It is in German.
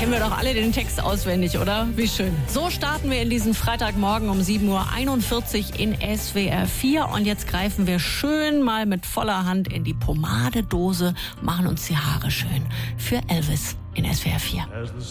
Kennen wir doch alle den Text auswendig, oder? Wie schön. So starten wir in diesen Freitagmorgen um 7:41 Uhr in SWR 4. Und jetzt greifen wir schön mal mit voller Hand in die Pomadedose, machen uns die Haare schön. Für Elvis in SWR 4.